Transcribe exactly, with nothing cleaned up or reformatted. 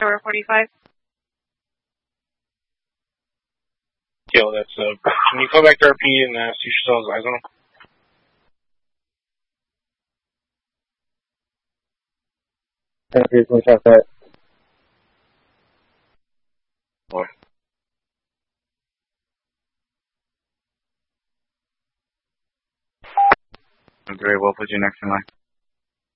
Tower forty-five. Yo, that's, uh, can you come back to R P and, uh, see if she still has eyes on him? Here's one shot that. What? Very well, put you next in line.